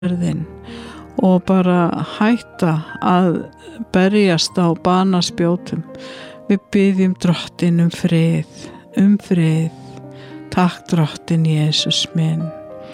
verðin og bara hætta að berjast á banaspjótum. Við biðjum Drottinn um frið. Takk Drottinn Jesús minn.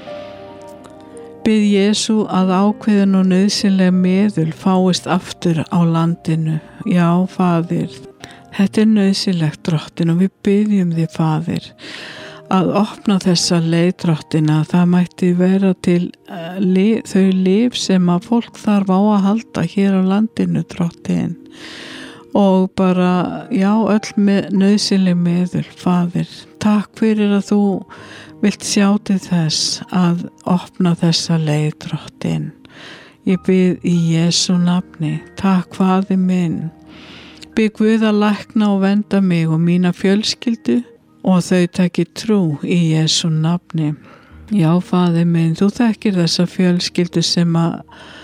Bið Jesú að ákveðin og nauðsynleg meðul fáist aftur á landinu. Já, Faðir, þetta nauðsynlegt Drottinn og við biðjum þig, Faðir, að opna þessa leið, Drottinn, að það mætti vera til þau líf sem að fólk þarf á að halda hér á landinu, Drottinn. Og bara, já, öll nauðsynleg meðul, Faðir. Takk fyrir að þú vilt sjá til þess að opna þessa leið, Drottinn. Ég bið í Jesú nafni. Takk, Faðir minn. Bið Guð að lækna og vernda mig og mína fjölskyldu og þau taki trú í Jesú nafni. Já, Faðir minn, þú þekkir þessa fjölskyldu sem að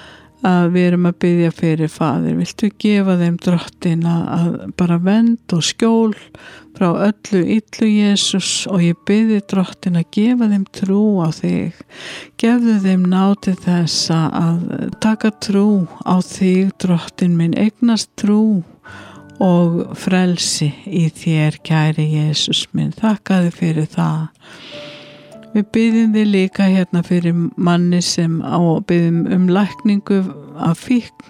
við erum að biðja fyrir, Faðir. Viltu gefa þeim, Drottinn, að bara vernd og skjól frá öllu illu, Jesús, og ég biðji, Drottinn, að gefa þeim trú á þig. Gefðu þeim náð þess að taka trú á þig, Drottinn minn, eignast trú og frelsi í þér, kæri Jesús minn. Þakka þig fyrir það. Við biðjum þig líka hérna fyrir manni sem biðjum lækningu af fíkn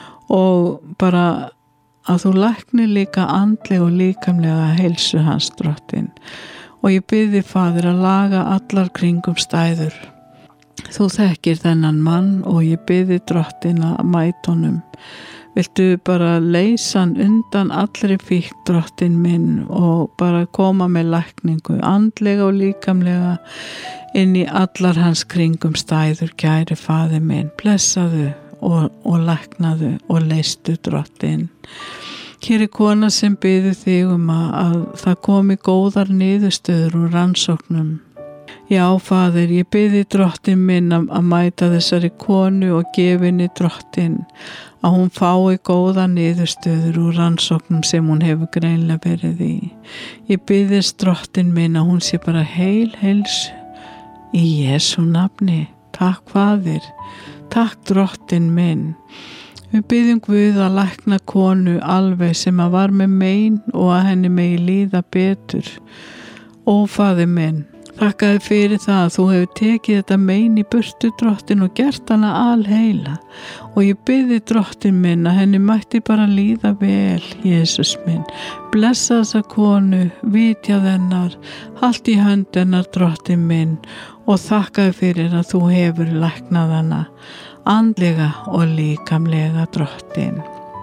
og bara að þú læknir líka andlega og líkamlega heilsu hans, Drottinn. Og ég biðji, Faðir, að laga allar kringumstæður. Þú þekkir þennan mann og ég biðji, Drottinn, að mæta honum. Viltu bara leysa hann undan allri fíkn, Drottinn minn, og bara koma með lækningu andlega og líkamlega inn í allar hans kringumstæður, kæri Faðir minn. Blessaðu og læknaðu og leystu, Drottinn. Hér kona sem biður þig að það komi góðar niðurstöður úr rannsóknum. Já, Faðir, ég biði, Drottinn minn, að mæta þessari konu og gefa henni, Drottinn, að hún fái góða niðurstöður úr rannsóknum sem hún hefur greinlega verið í. Ég biðist, Drottinn minn, að hún sé bara heilsu í Jesú nafni. Takk, Faðir. Takk, Drottinn minn. Við biðjum Guð að lækna konu alveg sem að var með mein og að henni megi líða betur. Ó, Faðir minn, þakka þér fyrir það að þú hefur tekið þetta mein í burtu, Drottinn, og gert hana alheila. Og ég biði, Drottinn minn, að henni mætti bara líða vel, Jesús minn. Blessa þessa konu, vitja hennar, halt í hönd hennar, Drottinn minn, og þakka þér fyrir að þú hefur læknað hana andlega og líkamlega, Drottinn.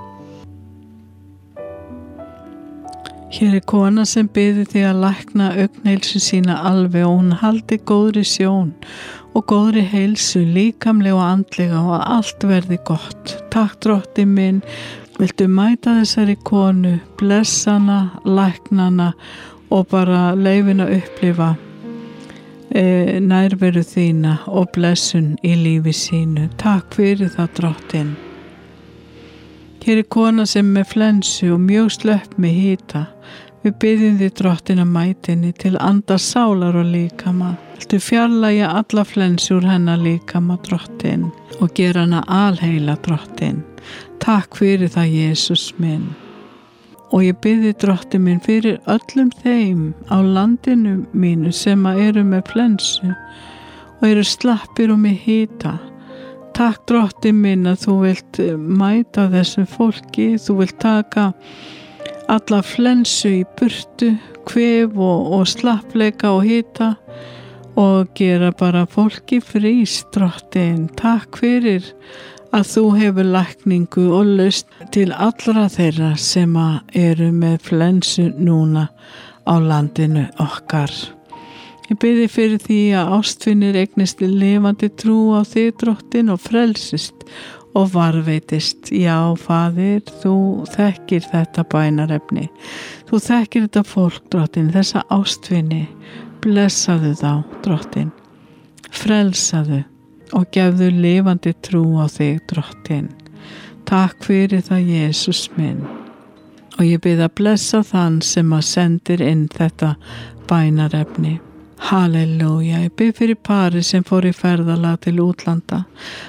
Hér kona sem biður þig að lækna augnheilsu sína alveg og hún haldi góðri sjón og góðri heilsu líkamlega og andlega og að allt verði gott. Takk, Drottinn minn, viltu mæta þessari konu, blessa hana, lækna hana og bara leyfa að upplifa nærveru þína og blessun í lífi sínu. Takk fyrir það, Drottinn. Hér kona sem með flensu og mjög slöpp með hita. Við biðjum þig, Drottinn, að mæta henni til andar, sálar og líkama. Viltu fjarlægja alla flensu úr hennar líkama, Drottinn, og gera hana alheila, Drottinn. Takk fyrir það, Jesús minn. Og ég biðji, Drottinn minn, fyrir öllum þeim á landinu mínu sem eru með flensu og eru slappir og með hita. Takk, Drottinn minn, að þú vilt mæta þessu fólki, þú vilt taka alla flensu í burtu, kvef og slappleika og hita og gera bara fólki frís, Drottinn. Takk fyrir að þú hefur lækningu og lausn til allra þeirra sem eru með flensu núna á landinu okkar. Ég biði fyrir því að ástvinir eignist lifandi trú á þig, Drottinn, og frelsist og varveitist. Já, Faðir, þú þekkir þetta bænarefni. Þú þekkir þetta fólk, Drottinn, þessa ástvini. Blessaðu þá, Drottinn. Frelsaðu og gefðu lifandi trú á þig, Drottinn. Takk fyrir það, Jesús minn. Og ég bið að blessa þann sem sendir inn þetta bænarefni. Halleluja, ég bið fyrir pari sem fór í ferðalag til útlanda